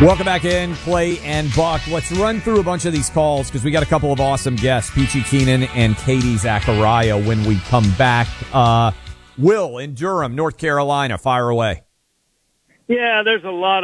Welcome back in, Clay and Buck. Let's run through a bunch of these calls because we got a couple of awesome guests, Peachy Keenan and Katie Zachariah, when we come back. Will in Durham, North Carolina, fire away. Yeah, there's a lot